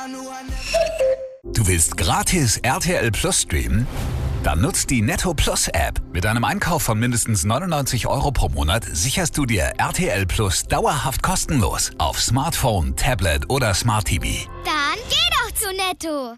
Du willst gratis RTL Plus streamen? Dann nutzt die Netto Plus App. Mit einem Einkauf von mindestens 99 € pro Monat sicherst du dir RTL Plus dauerhaft kostenlos auf Smartphone, Tablet oder Smart TV. Dann geh doch zu Netto.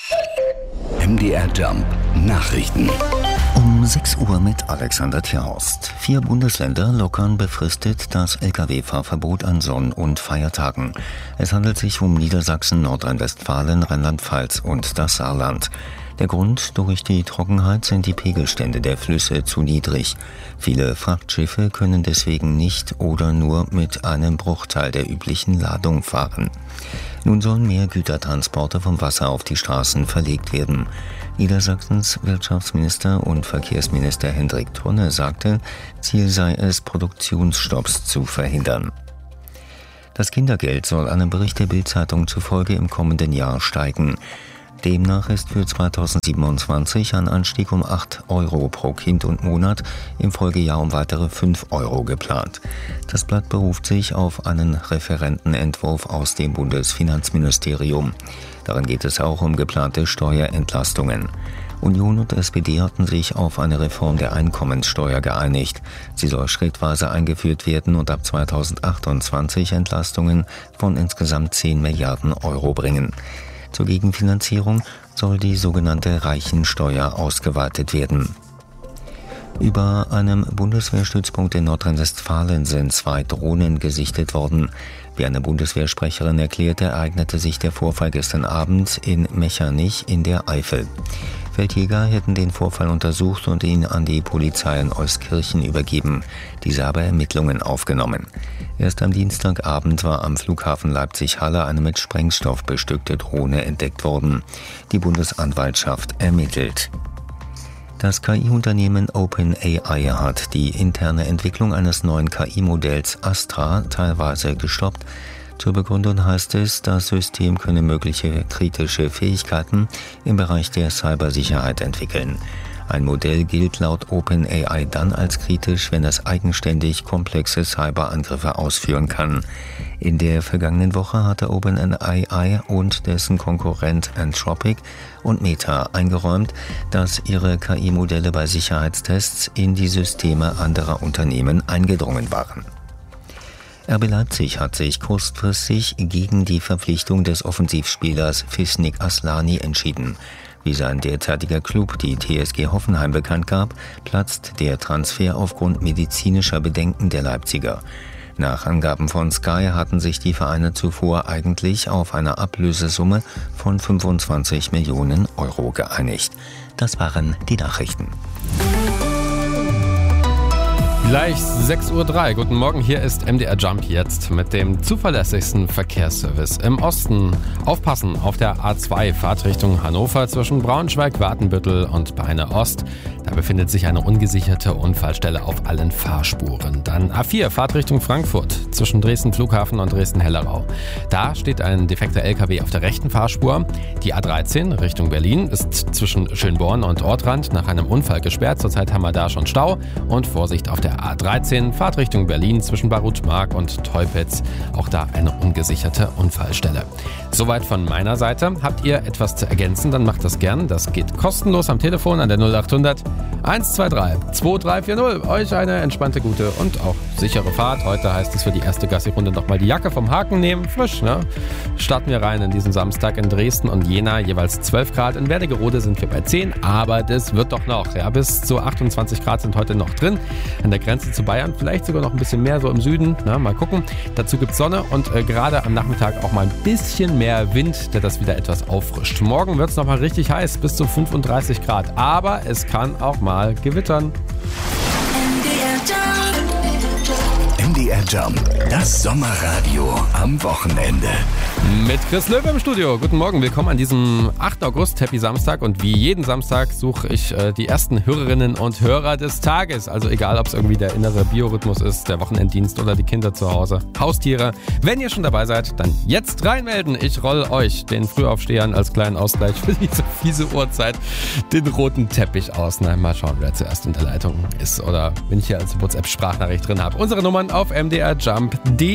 MDR Jump Nachrichten. Um 6 Uhr mit Alexander Tierhorst. 4 Bundesländer lockern befristet das Lkw-Fahrverbot an Sonn- und Feiertagen. Es handelt sich um Niedersachsen, Nordrhein-Westfalen, Rheinland-Pfalz und das Saarland. Der Grund: durch die Trockenheit sind die Pegelstände der Flüsse zu niedrig. Viele Frachtschiffe können deswegen nicht oder nur mit einem Bruchteil der üblichen Ladung fahren. Nun sollen mehr Gütertransporte vom Wasser auf die Straßen verlegt werden. Niedersachsens Wirtschaftsminister und Verkehrsminister Hendrik Thonne sagte, Ziel sei es, Produktionsstopps zu verhindern. Das Kindergeld soll einem Bericht der Bild-Zeitung zufolge im kommenden Jahr steigen. Demnach ist für 2027 ein Anstieg um 8 € pro Kind und Monat, im Folgejahr um weitere 5 € geplant. Das Blatt beruft sich auf einen Referentenentwurf aus dem Bundesfinanzministerium. Darin geht es auch um geplante Steuerentlastungen. Union und SPD hatten sich auf eine Reform der Einkommenssteuer geeinigt. Sie soll schrittweise eingeführt werden und ab 2028 Entlastungen von insgesamt 10 Milliarden € bringen. Zur Gegenfinanzierung soll die sogenannte Reichensteuer ausgeweitet werden. Über einem Bundeswehrstützpunkt in Nordrhein-Westfalen sind 2 Drohnen gesichtet worden. Wie eine Bundeswehrsprecherin erklärte, ereignete sich der Vorfall gestern Abend in Mechernich in der Eifel. Feldjäger hätten den Vorfall untersucht und ihn an die Polizei in Euskirchen übergeben. Diese habe Ermittlungen aufgenommen. Erst am Dienstagabend war am Flughafen Leipzig-Halle eine mit Sprengstoff bestückte Drohne entdeckt worden. Die Bundesanwaltschaft ermittelt. Das KI-Unternehmen OpenAI hat die interne Entwicklung eines neuen KI-Modells Astra teilweise gestoppt. Zur Begründung heißt es, das System könne mögliche kritische Fähigkeiten im Bereich der Cybersicherheit entwickeln. Ein Modell gilt laut OpenAI dann als kritisch, wenn es eigenständig komplexe Cyberangriffe ausführen kann. In der vergangenen Woche hatte OpenAI und dessen Konkurrent Anthropic und Meta eingeräumt, dass ihre KI-Modelle bei Sicherheitstests in die Systeme anderer Unternehmen eingedrungen waren. RB Leipzig hat sich kurzfristig gegen die Verpflichtung des Offensivspielers Fisnik Aslani entschieden. Wie sein derzeitiger Klub, die TSG Hoffenheim, bekannt gab, platzt der Transfer aufgrund medizinischer Bedenken der Leipziger. Nach Angaben von Sky hatten sich die Vereine zuvor eigentlich auf eine Ablösesumme von 25 Millionen € geeinigt. Das waren die Nachrichten. Gleich 6:03 Uhr. Guten Morgen, hier ist MDR Jump jetzt mit dem zuverlässigsten Verkehrsservice im Osten. Aufpassen auf der A2 Fahrtrichtung Hannover zwischen Braunschweig, Watenbüttel und Peine Ost. Da befindet sich eine ungesicherte Unfallstelle auf allen Fahrspuren. Dann A4 Fahrtrichtung Frankfurt zwischen Dresden Flughafen und Dresden-Hellerau. Da steht ein defekter LKW auf der rechten Fahrspur. Die A13 Richtung Berlin ist zwischen Schönborn und Ortrand nach einem Unfall gesperrt. Zurzeit haben wir da schon Stau und Vorsicht auf der A13 Fahrtrichtung Berlin zwischen Barutmark und Teupitz. Auch da eine ungesicherte Unfallstelle. Soweit von meiner Seite. Habt ihr etwas zu ergänzen, dann macht das gern. Das geht kostenlos am Telefon an der 0800 123 2340. Euch eine entspannte, gute und auch sichere Fahrt. Heute heißt es für die erste Gassi-Runde nochmal die Jacke vom Haken nehmen. Frisch, ne? Starten wir rein in diesen Samstag in Dresden und Jena. Jeweils 12 Grad. In Wernigerode sind wir bei 10. Aber das wird doch noch. Ja, bis zu 28 Grad sind heute noch drin. An der Grenze zu Bayern. Vielleicht sogar noch ein bisschen mehr so im Süden. Na, mal gucken. Dazu gibt es Sonne und gerade am Nachmittag auch mal ein bisschen mehr Wind, der das wieder etwas auffrischt. Morgen wird es nochmal richtig heiß. Bis zu 35 Grad. Aber es kann auch mal gewittern. MDR Jump, das Sommerradio am Wochenende. Mit Chris Löwe im Studio. Guten Morgen, willkommen an diesem 8. August, Happy Samstag. Und wie jeden Samstag suche ich die ersten Hörerinnen und Hörer des Tages. Also egal, ob es irgendwie der innere Biorhythmus ist, der Wochenenddienst oder die Kinder zu Hause, Haustiere. Wenn ihr schon dabei seid, dann jetzt reinmelden. Ich roll euch, den Frühaufstehern, als kleinen Ausgleich für diese fiese Uhrzeit den roten Teppich aus. Na, mal schauen, wer zuerst in der Leitung ist oder wenn ich hier als WhatsApp-Sprachnachricht drin habe. Unsere Nummern auf MDR Jump.